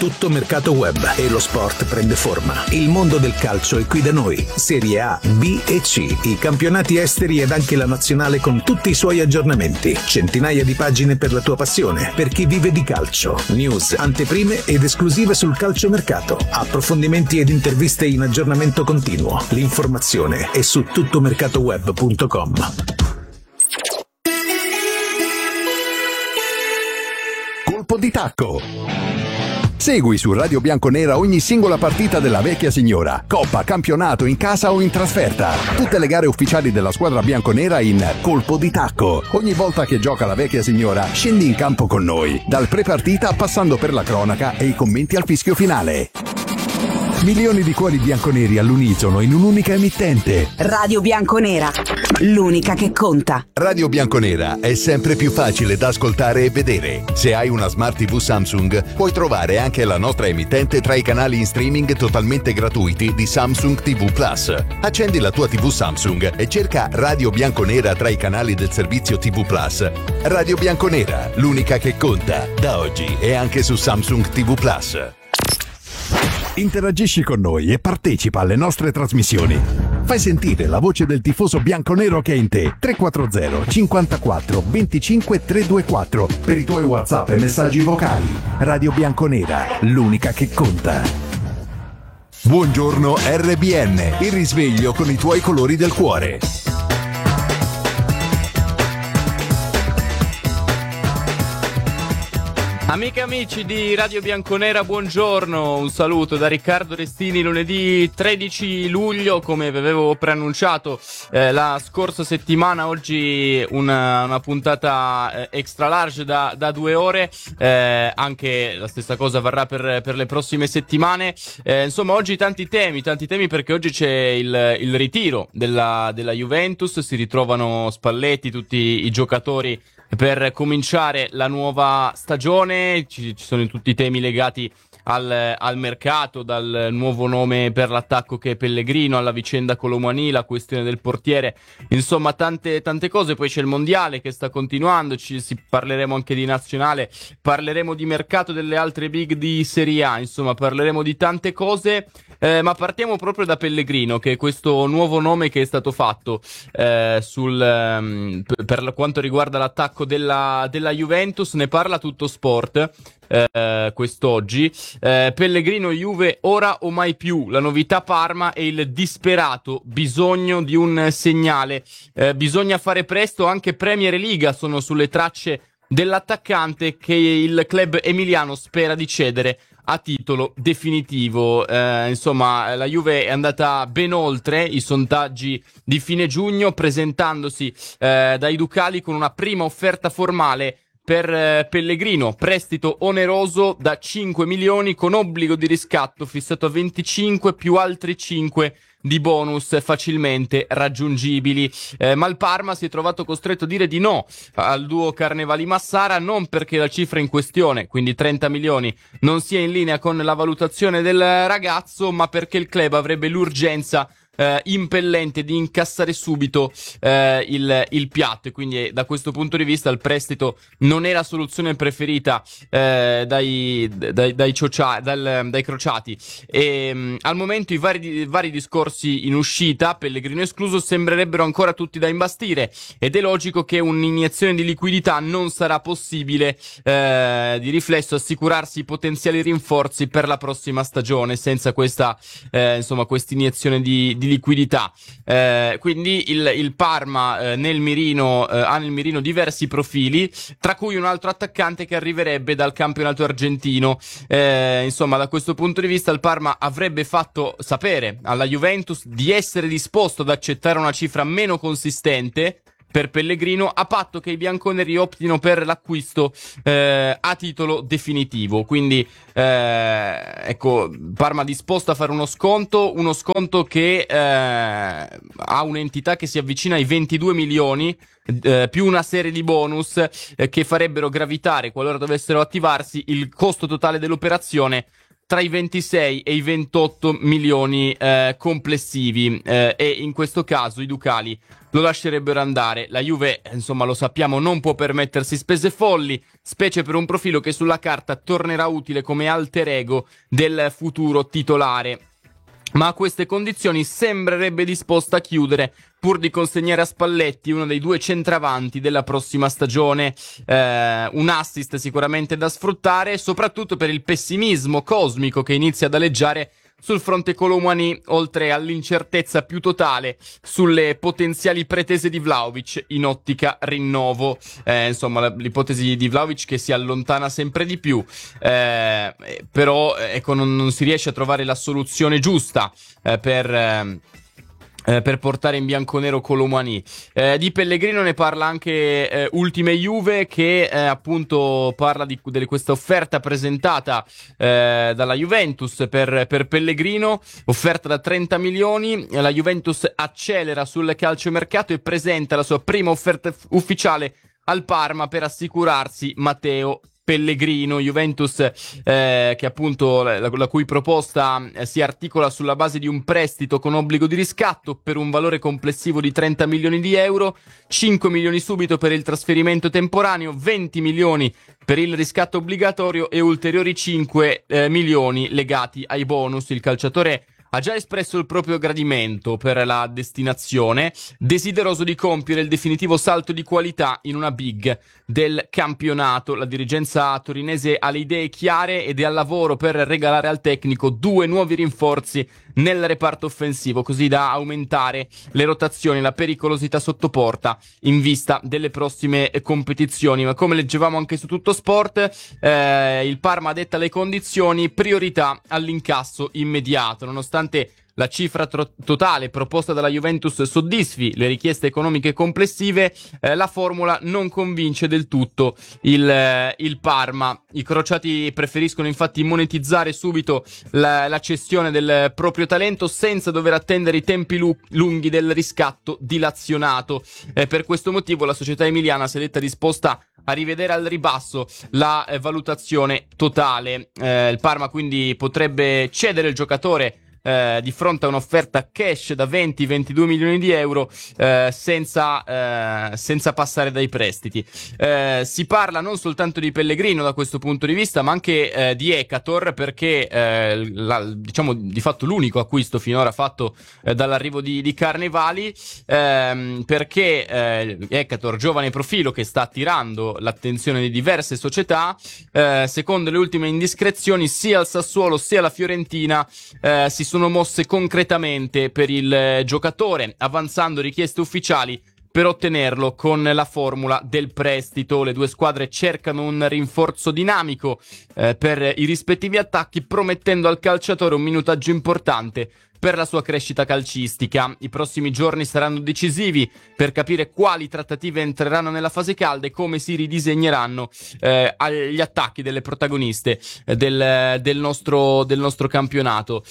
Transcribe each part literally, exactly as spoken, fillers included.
Tutto mercato web e lo sport prende forma. Il mondo del calcio è qui da noi. Serie A, B e C, i campionati esteri ed anche la nazionale con tutti i suoi aggiornamenti. Centinaia di pagine per la tua passione, per chi vive di calcio. News, anteprime ed esclusive sul calciomercato. Approfondimenti ed interviste in aggiornamento continuo. L'informazione è su tuttomercatoweb punto com. Colpo di tacco. Segui su Radio Bianconera ogni singola partita della vecchia signora, coppa, campionato, in casa o in trasferta. Tutte le gare ufficiali della squadra bianconera in Colpo di tacco. Ogni volta che gioca la vecchia signora, scendi in campo con noi, dal pre-partita passando per la cronaca e i commenti al fischio finale. Milioni di cuori bianconeri all'unisono in un'unica emittente. Radio Bianconera, l'unica che conta. Radio Bianconera è sempre più facile da ascoltare e vedere. Se hai una Smart tivù Samsung, puoi trovare anche la nostra emittente tra i canali in streaming totalmente gratuiti di Samsung tivù Plus. Accendi la tua tivù Samsung e cerca Radio Bianconera tra i canali del servizio tivù Plus. Radio Bianconera, l'unica che conta. Da oggi è anche su Samsung tivù Plus. Interagisci con noi e partecipa alle nostre trasmissioni. Fai sentire la voce del tifoso bianconero che è in te. tre quattro zero cinquantaquattro venticinque trecentoventiquattro per i tuoi WhatsApp e messaggi vocali. Radio Bianconera, l'unica che conta. Buongiorno R B N, il risveglio con i tuoi colori del cuore. Amiche e amici di Radio Bianconera, buongiorno, un saluto da Riccardo Restini. Lunedì tredici luglio, come vi avevo preannunciato eh, la scorsa settimana, oggi una, una puntata eh, extra large da, da due ore, eh, anche la stessa cosa varrà per, per le prossime settimane. Eh, insomma, oggi tanti temi, tanti temi perché oggi c'è il, il ritiro della, della Juventus, si ritrovano Spalletti, tutti i giocatori per cominciare la nuova stagione. Ci, ci sono tutti i temi legati al, al mercato, dal nuovo nome per l'attacco che è Pellegrino, alla vicenda Colomani, la questione del portiere, insomma tante, tante cose. Poi c'è il mondiale che sta continuando, ci si, parleremo anche di nazionale, parleremo di mercato delle altre big di Serie A, insomma parleremo di tante cose. Eh, ma partiamo proprio da Pellegrino, che è questo nuovo nome che è stato fatto eh, sul, um, per, per quanto riguarda l'attacco della, della Juventus. Ne parla Tutto Sport eh, quest'oggi. Eh, Pellegrino Juve ora o mai più, la novità Parma e il disperato bisogno di un segnale. Eh, bisogna fare presto, anche Premier Liga sono sulle tracce dell'attaccante che il club emiliano spera di cedere a titolo definitivo. Eh, insomma, la Juve è andata ben oltre i sondaggi di fine giugno, presentandosi eh, dai Ducali con una prima offerta formale per eh, Pellegrino, prestito oneroso da cinque milioni con obbligo di riscatto fissato a venticinque più altri cinque di bonus facilmente raggiungibili. Eh, ma il Parma si è trovato costretto a dire di no al duo Carnevali-Massara, non perché la cifra in questione, quindi trenta milioni, non sia in linea con la valutazione del ragazzo, ma perché il club avrebbe l'urgenza Eh, impellente di incassare subito eh, il, il piatto, e quindi eh, da questo punto di vista il prestito non è la soluzione preferita eh, dai, dai, dai, ciocia, dal, dai crociati. E mh, al momento i vari, vari discorsi in uscita, Pellegrino escluso, sembrerebbero ancora tutti da imbastire, ed è logico che un'iniezione di liquidità non sarà possibile. Eh, di riflesso assicurarsi i potenziali rinforzi per la prossima stagione senza questa eh, insomma questa iniezione di di liquidità. Eh, quindi il, il Parma eh, nel mirino eh, ha nel mirino diversi profili, tra cui un altro attaccante che arriverebbe dal campionato argentino. Eh, insomma, da questo punto di vista il Parma avrebbe fatto sapere alla Juventus di essere disposto ad accettare una cifra meno consistente per Pellegrino, a patto che i bianconeri optino per l'acquisto eh, a titolo definitivo. Quindi eh, ecco, Parma disposto a fare uno sconto, uno sconto che eh, ha un'entità che si avvicina ai ventidue milioni, eh, più una serie di bonus eh, che farebbero gravitare, qualora dovessero attivarsi, il costo totale dell'operazione tra i ventisei e i ventotto milioni eh, complessivi eh, e in questo caso i ducali lo lascerebbero andare. La Juve, insomma, lo sappiamo, non può permettersi spese folli, specie per un profilo che sulla carta tornerà utile come alter ego del futuro titolare. Ma a queste condizioni sembrerebbe disposta a chiudere pur di consegnare a Spalletti uno dei due centravanti della prossima stagione. Eh, un assist sicuramente da sfruttare, soprattutto per il pessimismo cosmico che inizia ad aleggiare sul fronte Colomani, oltre all'incertezza più totale sulle potenziali pretese di Vlahovic in ottica rinnovo. Eh, insomma, l'ipotesi di Vlahovic che si allontana sempre di più, eh, però ecco, non, non si riesce a trovare la soluzione giusta eh, per... Eh, Eh, per portare in bianconero Colomani. Eh, di Pellegrino ne parla anche eh, Ultime Juve, che eh, appunto parla di, di questa offerta presentata eh, dalla Juventus per, per Pellegrino, offerta da trenta milioni. La Juventus accelera sul calciomercato e presenta la sua prima offerta f- ufficiale al Parma per assicurarsi Matteo Pellegrino. Juventus eh, che appunto la, la cui proposta eh, si articola sulla base di un prestito con obbligo di riscatto per un valore complessivo di trenta milioni di euro, cinque milioni subito per il trasferimento temporaneo, venti milioni per il riscatto obbligatorio e ulteriori cinque eh, milioni legati ai bonus. Il calciatore ha già espresso il proprio gradimento per la destinazione, desideroso di compiere il definitivo salto di qualità in una big del campionato. La dirigenza torinese ha le idee chiare ed è al lavoro per regalare al tecnico due nuovi rinforzi nel reparto offensivo, così da aumentare le rotazioni e la pericolosità sotto porta in vista delle prossime competizioni. Ma come leggevamo anche su Tutto Sport, eh, il Parma detta le condizioni, priorità all'incasso immediato. Nonostante la cifra tro- totale proposta dalla Juventus soddisfi le richieste economiche complessive, eh, la formula non convince del tutto il, eh, il Parma. I crociati preferiscono infatti monetizzare subito la, la cessione del proprio talento senza dover attendere i tempi lu- lunghi del riscatto dilazionato. Eh, per questo motivo la società emiliana si è detta disposta a rivedere al ribasso la eh, valutazione totale. Eh, il Parma quindi potrebbe cedere il giocatore Eh, di fronte a un'offerta cash da venti ventidue milioni di euro eh, senza, eh, senza passare dai prestiti. Eh, si parla non soltanto di Pellegrino da questo punto di vista, ma anche eh, di Ekator, perché eh, la, diciamo di fatto l'unico acquisto finora fatto eh, dall'arrivo di, di Carnevali, ehm, perché eh, Ekator, giovane profilo che sta attirando l'attenzione di diverse società, eh, secondo le ultime indiscrezioni sia al Sassuolo sia alla Fiorentina eh, si sono mosse concretamente per il eh, giocatore, avanzando richieste ufficiali per ottenerlo con la formula del prestito. Le due squadre cercano un rinforzo dinamico eh, per i rispettivi attacchi, promettendo al calciatore un minutaggio importante per la sua crescita calcistica. I prossimi giorni saranno decisivi per capire quali trattative entreranno nella fase calda e come si ridisegneranno eh, agli attacchi delle protagoniste eh, del, del, nostro, del nostro campionato.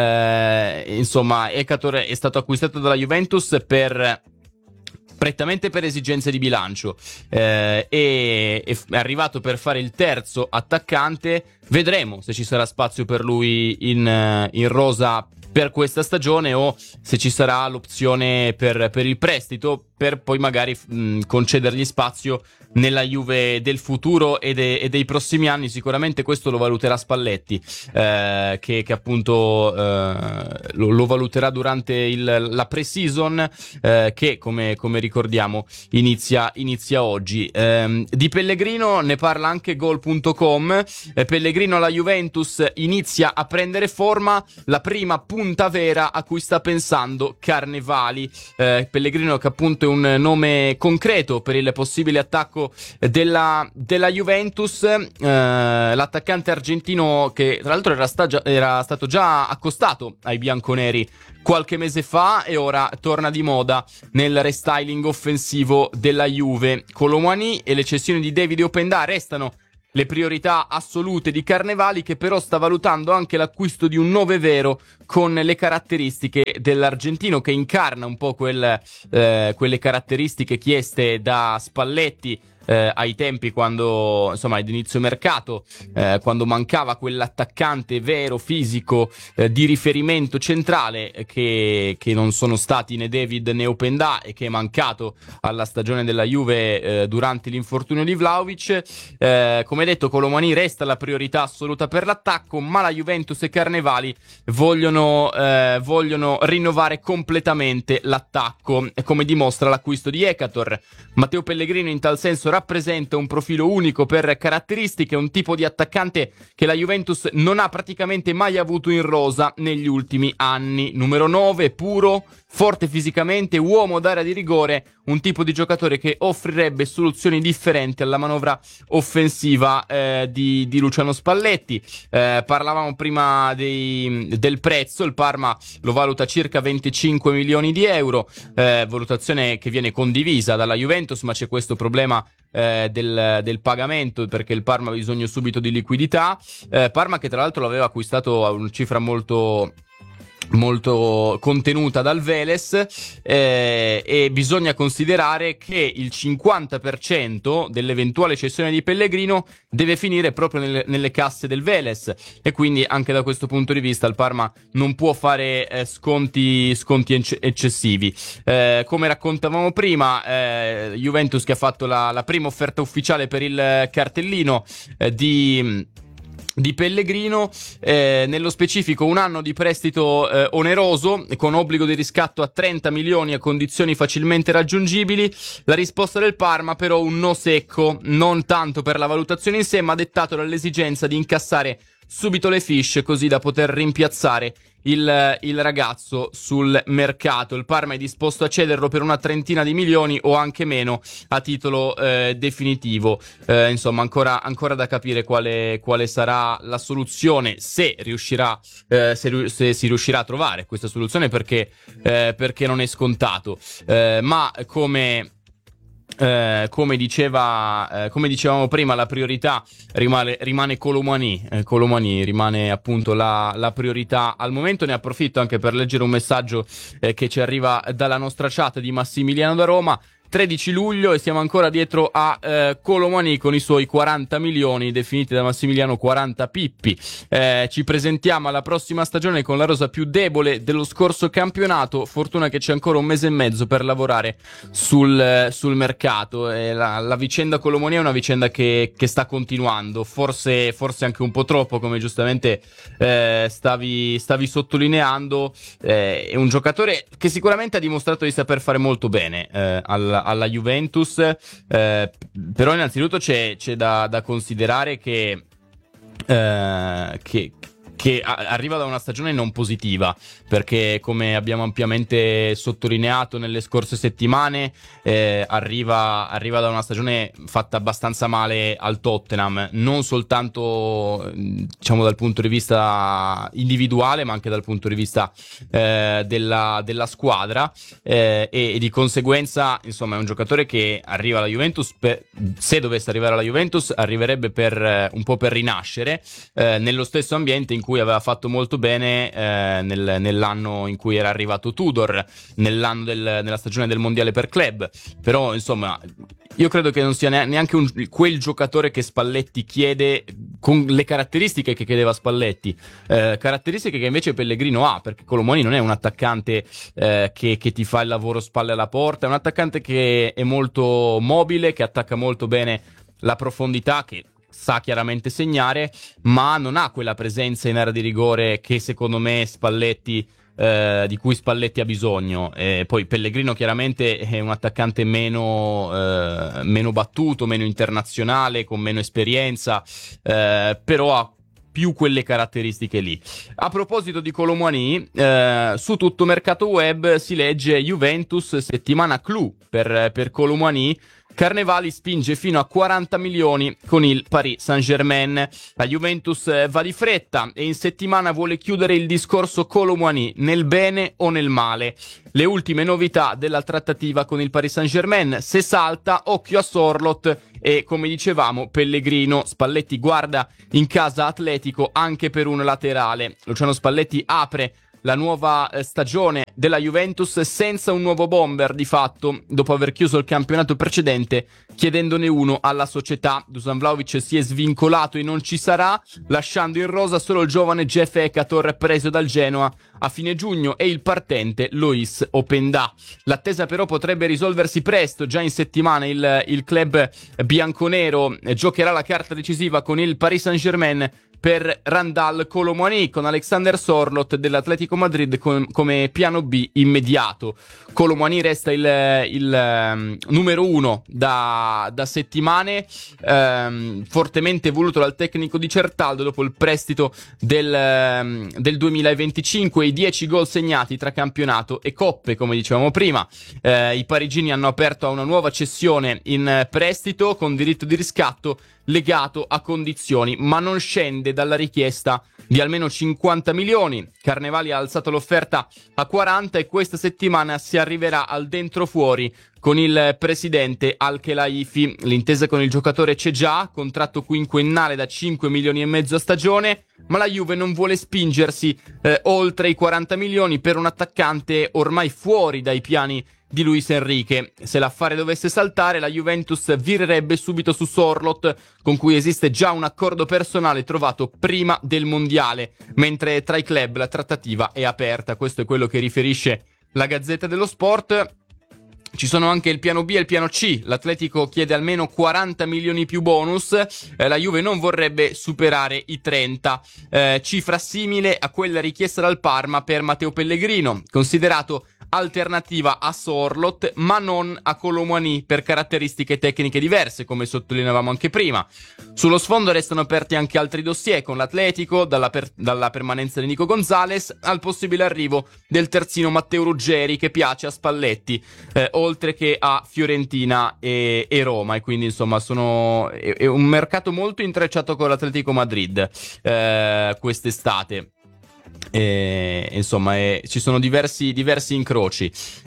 Eh, insomma, Ekator è stato acquistato dalla Juventus per... prettamente per esigenze di bilancio, eh, e è arrivato per fare il terzo attaccante. Vedremo se ci sarà spazio per lui in, in rosa per questa stagione o se ci sarà l'opzione per, per il prestito, per poi magari mh, concedergli spazio nella Juve del futuro e, de, e dei prossimi anni. Sicuramente questo lo valuterà Spalletti, eh, che, che appunto eh, lo, lo valuterà durante il, la pre-season, eh, che come, come ricordiamo inizia, inizia oggi. Eh, di Pellegrino ne parla anche Gol punto com. eh, Pellegrino alla Juventus inizia a prendere forma, la prima punta vera a cui sta pensando Carnevali. eh, Pellegrino che appunto è un nome concreto per il possibile attacco della, della Juventus. eh, l'attaccante argentino, che tra l'altro era, sta già, era stato già accostato ai bianconeri qualche mese fa e ora torna di moda nel restyling offensivo della Juve. Colomani e le cessioni di Davide Openda restano le priorità assolute di Carnevali, che però sta valutando anche l'acquisto di un nove vero con le caratteristiche dell'argentino, che incarna un po' quel, eh, quelle caratteristiche chieste da Spalletti eh, ai tempi quando, insomma, ad inizio mercato, eh, quando mancava quell'attaccante vero, fisico, eh, di riferimento centrale, eh, che, che non sono stati né David né Openda, e che è mancato alla stagione della Juve eh, durante l'infortunio di Vlahovic. Eh, come detto, Kolo Muani resta la priorità assoluta per l'attacco, ma la Juventus e Carnevali vogliono, eh, vogliono rinnovare completamente l'attacco, come dimostra l'acquisto di Ekator. Matteo Pellegrino in tal senso rappresenta un profilo unico per caratteristiche, un tipo di attaccante che la Juventus non ha praticamente mai avuto in rosa negli ultimi anni. Numero nove, puro, forte fisicamente, uomo d'area di rigore, un tipo di giocatore che offrirebbe soluzioni differenti alla manovra offensiva eh, di, di Luciano Spalletti. Eh, parlavamo prima dei, del prezzo, il Parma lo valuta circa venticinque milioni di euro, eh, valutazione che viene condivisa dalla Juventus, ma c'è questo problema eh, del, del pagamento, perché il Parma ha bisogno subito di liquidità. Eh, Parma che tra l'altro l'aveva acquistato a una cifra molto... molto contenuta dal Vélez, eh, e bisogna considerare che il cinquanta per cento dell'eventuale cessione di Pellegrino deve finire proprio nelle, nelle casse del Vélez, e quindi anche da questo punto di vista il Parma non può fare eh, sconti, sconti ecce- eccessivi. Eh, come raccontavamo prima, eh, Juventus che ha fatto la, la prima offerta ufficiale per il cartellino eh, di di Pellegrino, eh, nello specifico un anno di prestito eh, oneroso con obbligo di riscatto a trenta milioni a condizioni facilmente raggiungibili. La risposta del Parma però un no secco, non tanto per la valutazione in sé, ma dettato dall'esigenza di incassare subito le fiche, così da poter rimpiazzare il, il ragazzo sul mercato. Il Parma è disposto a cederlo per una trentina di milioni o anche meno a titolo eh, definitivo. Eh, insomma, ancora, ancora da capire quale, quale sarà la soluzione, se riuscirà, eh, se, se si riuscirà a trovare questa soluzione, perché, eh, perché non è scontato. Eh, ma come... Eh, come diceva eh, come dicevamo prima, la priorità rimane, rimane Kolo Muani. eh, Kolo Muani rimane appunto la, la priorità al momento. Ne approfitto anche per leggere un messaggio eh, che ci arriva dalla nostra chat di Massimiliano da Roma. tredici luglio e siamo ancora dietro a eh, Kolo Muani con i suoi quaranta milioni, definiti da Massimiliano quaranta pippi. Eh, ci presentiamo alla prossima stagione con la rosa più debole dello scorso campionato. Fortuna che c'è ancora un mese e mezzo per lavorare sul, eh, sul mercato. Eh, la, la vicenda Kolo Muani è una vicenda che, che sta continuando, forse, forse anche un po' troppo, come giustamente eh, stavi, stavi sottolineando. Eh, è un giocatore che sicuramente ha dimostrato di saper fare molto bene eh, al alla Juventus, eh, però innanzitutto c'è, c'è da, da considerare che, eh, che che arriva da una stagione non positiva, perché come abbiamo ampiamente sottolineato nelle scorse settimane, eh, arriva, arriva da una stagione fatta abbastanza male al Tottenham, non soltanto diciamo dal punto di vista individuale, ma anche dal punto di vista eh, della, della squadra, eh, e, e di conseguenza insomma è un giocatore che arriva alla Juventus per, se dovesse arrivare alla Juventus arriverebbe per un po' per rinascere eh, nello stesso ambiente in cui aveva fatto molto bene eh, nel, nell'anno in cui era arrivato Tudor, nell'anno del, nella stagione del mondiale per club. Però insomma io credo che non sia neanche un, quel giocatore che Spalletti chiede, con le caratteristiche che chiedeva Spalletti, eh, caratteristiche che invece Pellegrino ha, perché Kolo Muani non è un attaccante eh, che, che ti fa il lavoro spalle alla porta, è un attaccante che è molto mobile, che attacca molto bene la profondità, che sa chiaramente segnare, ma non ha quella presenza in area di rigore che secondo me Spalletti eh, di cui Spalletti ha bisogno. E poi Pellegrino chiaramente è un attaccante meno eh, meno battuto, meno internazionale, con meno esperienza, eh, però ha più quelle caratteristiche lì. A proposito di Kolo Muani, eh, su tutto mercato web si legge Juventus settimana clou per, per Kolo Muani. Carnevali spinge fino a quaranta milioni con il Paris Saint-Germain. La Juventus va di fretta e in settimana vuole chiudere il discorso Kolo Muani, nel bene o nel male. Le ultime novità della trattativa con il Paris Saint-Germain: se salta, occhio a Sorloth e, come dicevamo, Pellegrino. Spalletti guarda in casa Atletico anche per un laterale. Luciano Spalletti apre la nuova eh, stagione della Juventus senza un nuovo bomber di fatto, dopo aver chiuso il campionato precedente chiedendone uno alla società. Dusan Vlahovic si è svincolato e non ci sarà, lasciando in rosa solo il giovane Jeff Ekator preso dal Genoa a fine giugno e il partente Loïs Openda. L'attesa però potrebbe risolversi presto, già in settimana il, il club bianconero giocherà la carta decisiva con il Paris Saint-Germain per Randal Kolo Muani, con Alexander Sorloth dell'Atletico Madrid com- come piano B immediato. Kolo Muani resta il, il um, numero uno da, da settimane, um, fortemente voluto dal tecnico di Certaldo dopo il prestito del, um, del duemilaventicinque, i dieci gol segnati tra campionato e coppe, come dicevamo prima. Uh, I parigini hanno aperto a una nuova cessione in prestito con diritto di riscatto legato a condizioni, ma non scende dalla richiesta di almeno cinquanta milioni. Carnevali ha alzato l'offerta a quaranta e questa settimana si arriverà al dentro fuori con il presidente Al-Khelaifi. L'intesa con il giocatore c'è già, contratto quinquennale da cinque milioni e mezzo a stagione, ma la Juve non vuole spingersi eh, oltre i quaranta milioni per un attaccante ormai fuori dai piani di Luis Enrique. Se l'affare dovesse saltare, la Juventus virerebbe subito su Sorloth, con cui esiste già un accordo personale trovato prima del mondiale, mentre tra i club la trattativa è aperta. Questo è quello che riferisce la Gazzetta dello Sport. Ci sono anche il piano B e il piano C. L'Atletico chiede almeno quaranta milioni più bonus, eh, la Juve non vorrebbe superare i trenta, eh, cifra simile a quella richiesta dal Parma per Matteo Pellegrino, considerato alternativa a Sorloth ma non a Kolo Muani per caratteristiche tecniche diverse, come sottolineavamo anche prima. Sullo sfondo restano aperti anche altri dossier con l'Atletico, dalla, per- dalla permanenza di Nico Gonzalez al possibile arrivo del terzino Matteo Ruggeri, che piace a Spalletti, eh, oltre che a Fiorentina e, e Roma, e quindi insomma sono è, è un mercato molto intrecciato con l'Atletico Madrid eh, quest'estate. E, insomma eh, ci sono diversi, diversi incroci,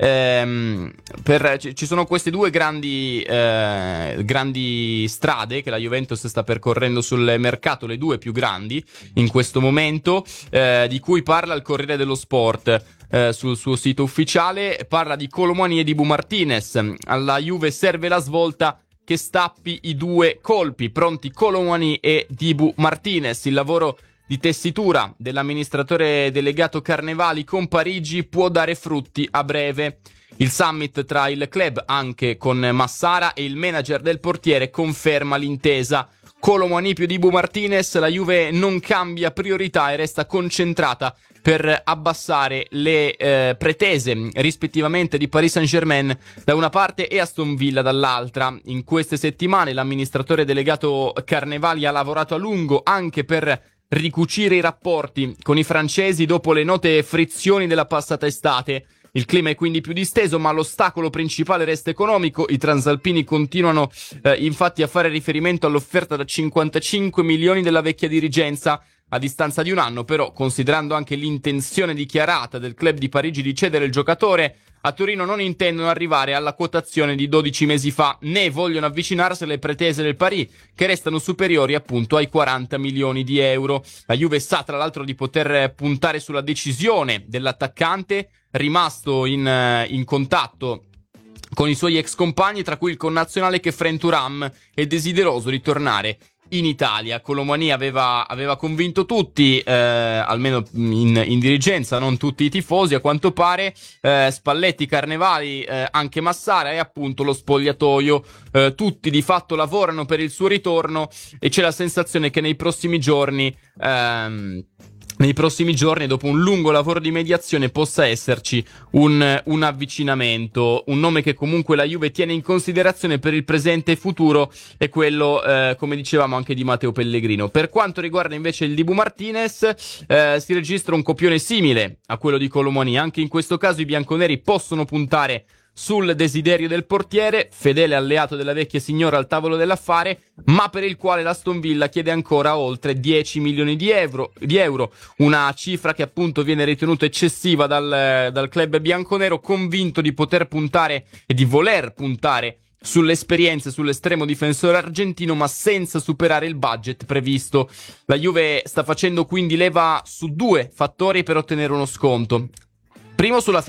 ehm, per, ci, ci sono queste due grandi, eh, grandi strade che la Juventus sta percorrendo sul mercato, le due più grandi in questo momento, eh, di cui parla il Corriere dello Sport eh, sul suo sito ufficiale. Parla di Kolo Muani e di Bu Martinez. Alla Juve serve la svolta che stappi i due colpi, pronti Kolo Muani e Dibu Martinez. Il lavoro di tessitura dell'amministratore delegato Carnevali con Parigi può dare frutti a breve. Il summit tra il club, anche con Massara, e il manager del portiere conferma l'intesa. Kolo Muani più Dibu Martinez, la Juve non cambia priorità e resta concentrata per abbassare le eh, pretese rispettivamente di Paris Saint-Germain da una parte e Aston Villa dall'altra. In queste settimane l'amministratore delegato Carnevali ha lavorato a lungo anche per ricucire i rapporti con i francesi dopo le note frizioni della passata estate. Il clima è quindi più disteso, ma l'ostacolo principale resta economico. I transalpini continuano eh, infatti a fare riferimento all'offerta da cinquantacinque milioni della vecchia dirigenza. A distanza di un anno, però, considerando anche l'intenzione dichiarata del club di Parigi di cedere il giocatore, a Torino non intendono arrivare alla quotazione di dodici mesi fa, né vogliono avvicinarsi alle pretese del Paris, che restano superiori appunto ai quaranta milioni di euro. La Juve sa tra l'altro di poter puntare sulla decisione dell'attaccante, rimasto in, in contatto con i suoi ex compagni, tra cui il connazionale Khéphren Thuram, è desideroso di tornare in Italia. Kolo Muani aveva, aveva convinto tutti, eh, almeno in, in dirigenza, non tutti i tifosi a quanto pare, eh, Spalletti, Carnevali, eh, anche Massara e appunto lo spogliatoio, eh, tutti di fatto lavorano per il suo ritorno e c'è la sensazione che nei prossimi giorni ehm, nei prossimi giorni, dopo un lungo lavoro di mediazione, possa esserci un, un avvicinamento. Un nome che comunque la Juve tiene in considerazione per il presente e futuro è quello, eh, come dicevamo, anche di Matteo Pellegrino. Per quanto riguarda invece il Dibu Martinez, eh, si registra un copione simile a quello di Kolo Muani. Anche in questo caso i bianconeri possono puntare sul desiderio del portiere, fedele alleato della vecchia signora al tavolo dell'affare, ma per il quale l'Aston Villa chiede ancora oltre dieci milioni di euro, di euro, una cifra che appunto viene ritenuta eccessiva dal, dal club bianconero, convinto di poter puntare e di voler puntare sull'esperienza e sull'estremo difensore argentino, ma senza superare il budget previsto. La Juve sta facendo quindi leva su due fattori per ottenere uno sconto. Primo sulla